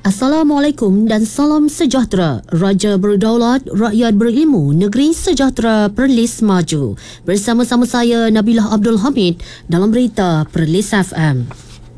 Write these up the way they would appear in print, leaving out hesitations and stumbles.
Assalamualaikum dan salam sejahtera. Raja berdaulat, rakyat berilmu, negeri sejahtera, Perlis maju. Bersama-sama saya Nabilah Abdul Hamid dalam berita Perlis FM.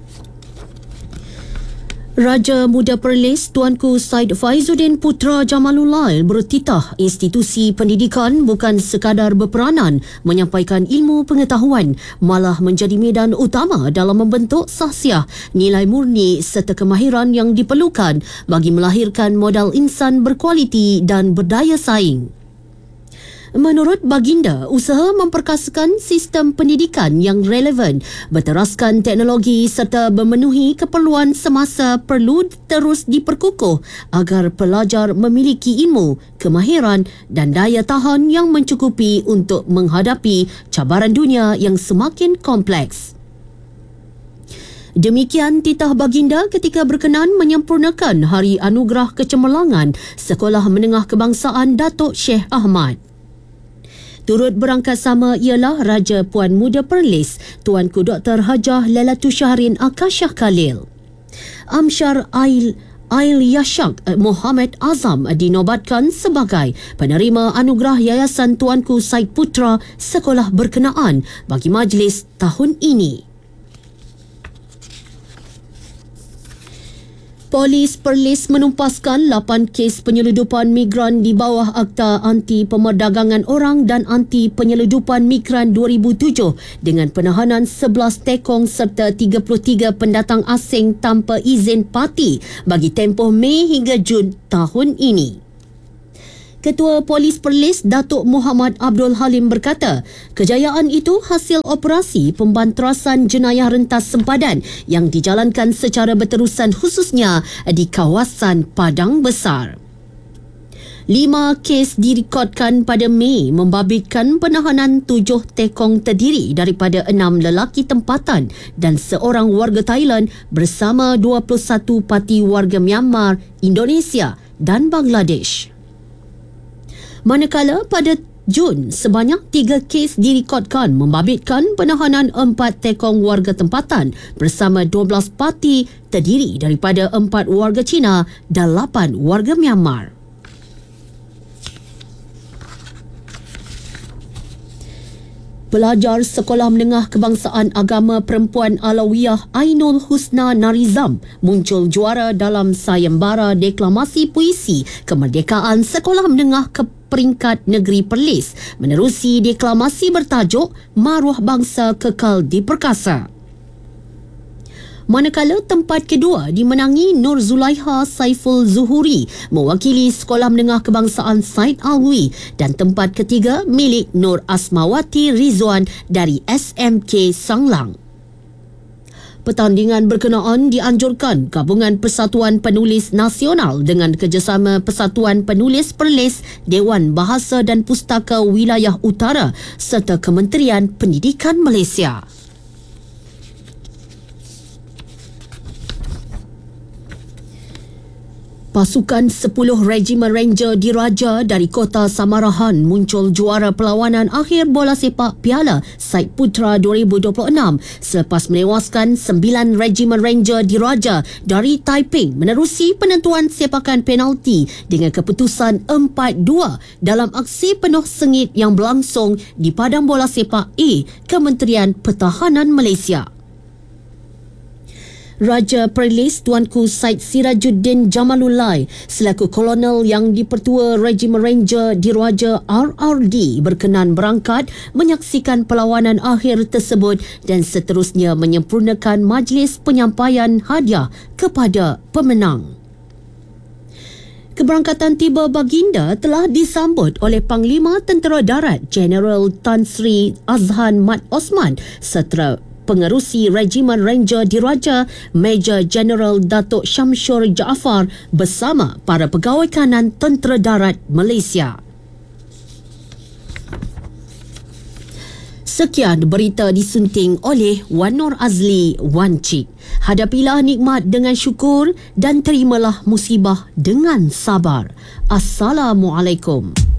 Raja Muda Perlis Tuanku Said Faizuddin Putra Jamalul bertitah institusi pendidikan bukan sekadar berperanan menyampaikan ilmu pengetahuan, malah menjadi medan utama dalam membentuk sahsiah, nilai murni serta kemahiran yang diperlukan bagi melahirkan modal insan berkualiti dan berdaya saing. Menurut Baginda, usaha memperkasakan sistem pendidikan yang relevan, berteraskan teknologi serta memenuhi keperluan semasa perlu terus diperkukuh agar pelajar memiliki ilmu, kemahiran dan daya tahan yang mencukupi untuk menghadapi cabaran dunia yang semakin kompleks. Demikian titah Baginda ketika berkenan menyempurnakan Hari Anugerah Kecemerlangan Sekolah Menengah Kebangsaan Datuk Sheikh Ahmad. Turut berangkat sama ialah Raja Puan Muda Perlis, Tuanku Dr. Hajah Lailatul Syahrin Akashah Khalil. Amsyar Ail Yashak Muhammad Azam dinobatkan sebagai penerima anugerah Yayasan Tuanku Said Putra Sekolah berkenaan bagi majlis tahun ini. Polis Perlis menumpaskan 8 kes penyeludupan migran di bawah Akta Anti Pemerdagangan Orang dan Anti Penyeludupan Migran 2007 dengan penahanan 11 tekong serta 33 pendatang asing tanpa izin parti bagi tempoh Mei hingga Jun tahun ini. Ketua Polis Perlis Datuk Muhammad Abdul Halim berkata, kejayaan itu hasil operasi pembanterasan jenayah rentas sempadan yang dijalankan secara berterusan khususnya di kawasan Padang Besar. 5 kes direkodkan pada Mei membabitkan penahanan 7 tekong terdiri daripada 6 lelaki tempatan dan seorang warga Thailand bersama 21 parti warga Myanmar, Indonesia dan Bangladesh. Manakala pada Jun, sebanyak 3 kes direkodkan membabitkan penahanan 4 tekong warga tempatan bersama 12 parti terdiri daripada 4 warga Cina dan 8 warga Myanmar. Pelajar Sekolah Menengah Kebangsaan Agama Perempuan Alawiyah Ainul Husna Narizam muncul juara dalam sayembara deklamasi puisi kemerdekaan Sekolah Menengah Peringkat Negeri Perlis menerusi deklamasi bertajuk Maruah Bangsa Kekal Diperkasa. Manakala tempat kedua dimenangi Nur Zulaiha Saiful Zuhuri mewakili Sekolah Menengah Kebangsaan Said Alwi dan tempat ketiga milik Nur Asmawati Rizwan dari SMK Sanglang. Pertandingan berkenaan dianjurkan Gabungan Persatuan Penulis Nasional dengan kerjasama Persatuan Penulis Perlis, Dewan Bahasa dan Pustaka Wilayah Utara serta Kementerian Pendidikan Malaysia. Pasukan 10 Regimen Ranger Diraja dari Kota Samarahan muncul juara perlawanan akhir bola sepak Piala Said Putra 2026 selepas menewaskan 9 Regimen Ranger Diraja dari Taiping menerusi penentuan sepakan penalti dengan keputusan 4-2 dalam aksi penuh sengit yang berlangsung di Padang Bola Sepak A, Kementerian Pertahanan Malaysia. Raja Perlis Tuanku Said Sirajuddin Jamalul selaku kolonel yang dipertua Regimen Ranger Diraja RRD berkenan berangkat menyaksikan perlawanan akhir tersebut dan seterusnya menyempurnakan majlis penyampaian hadiah kepada pemenang. Keberangkatan tiba Baginda telah disambut oleh Panglima Tentera Darat Jeneral Tan Sri Azhan Mat Osman serta Pengerusi Regimen Ranger Diraja Major General Datuk Syamsur Jaafar bersama para pegawai kanan Tentera Darat Malaysia. Sekian berita disunting oleh Wan Nur Azli Wancik. Hadapilah nikmat dengan syukur dan terimalah musibah dengan sabar. Assalamualaikum.